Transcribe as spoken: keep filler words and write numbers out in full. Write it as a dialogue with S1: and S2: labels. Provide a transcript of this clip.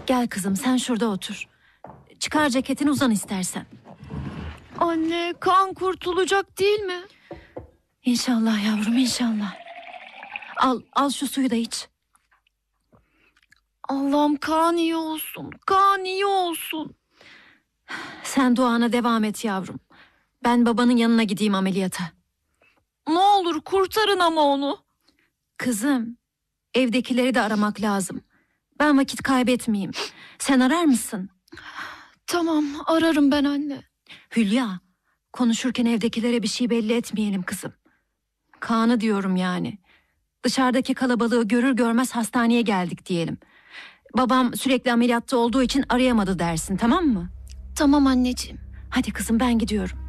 S1: Gel kızım, sen şurada otur. Çıkar ceketini, uzan istersen.
S2: Anne, Kaan kurtulacak değil mi?
S1: İnşallah yavrum, inşallah. Al, al şu suyu da iç.
S2: Allah'ım, Kaan iyi olsun. Kaan iyi olsun.
S1: Sen duana devam et yavrum. Ben babanın yanına gideyim ameliyata.
S2: Ne olur kurtarın ama onu.
S1: Kızım, evdekileri de aramak lazım. Ben vakit kaybetmeyeyim. Sen arar mısın?
S2: Tamam, ararım ben anne.
S1: Hülya, konuşurken evdekilere bir şey belli etmeyelim kızım. Kaan'ı diyorum yani. Dışarıdaki kalabalığı görür görmez hastaneye geldik diyelim. Babam sürekli ameliyatta olduğu için arayamadı dersin, tamam mı?
S2: Tamam anneciğim.
S1: Hadi kızım, ben gidiyorum.